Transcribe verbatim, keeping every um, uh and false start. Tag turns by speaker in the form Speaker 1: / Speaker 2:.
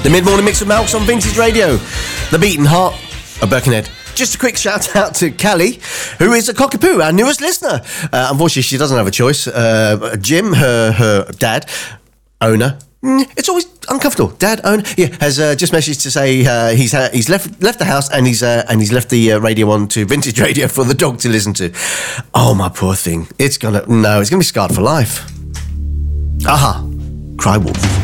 Speaker 1: The mid-morning mix of Malks on Vintage Radio. The beating heart of Birkenhead. Just a quick shout out to Callie, who is a cockapoo, our newest listener. Uh, unfortunately, she doesn't have a choice. Uh, Jim, her her dad, owner. It's always uncomfortable. Dad, owner, yeah, has uh, just messaged to say uh, he's uh, he's left left the house and he's uh, and he's left the uh, radio on to Vintage Radio for the dog to listen to. Oh, my poor thing. It's gonna no, it's gonna be scarred for life. Aha, cry wolf.